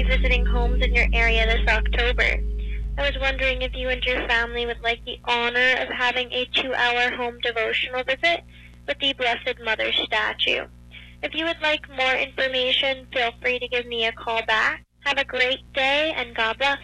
visiting homes in your area this October. I was wondering if you and your family would like the honor of having a 2-hour home devotional visit with the Blessed Mother statue. If you would like more information, feel free to give me a call back. Have a great day, and God bless.